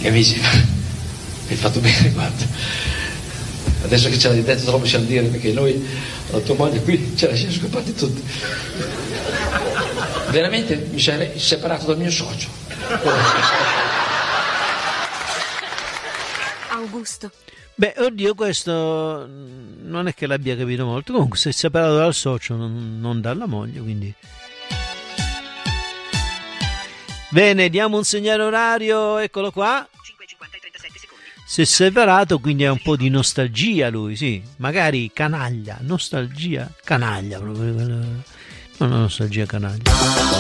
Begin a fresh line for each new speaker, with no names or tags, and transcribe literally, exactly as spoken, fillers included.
E amici, hai fatto bene, guarda. Adesso che ce l'hai detto te lo possiamo dire, perché noi, la tua moglie qui, ce la siamo scappati tutti. Veramente mi sarei separato dal mio socio.
Augusto.
Beh, oddio, questo non è che l'abbia capito molto. Comunque si è separato dal socio, non, non dalla moglie, quindi... Bene, diamo un segnale orario, eccolo qua.
cinque e cinquanta e trentasette secondi.
Si è separato, quindi è un po' di nostalgia lui, sì. Magari canaglia, nostalgia, canaglia proprio. Non la nostalgia canaglia.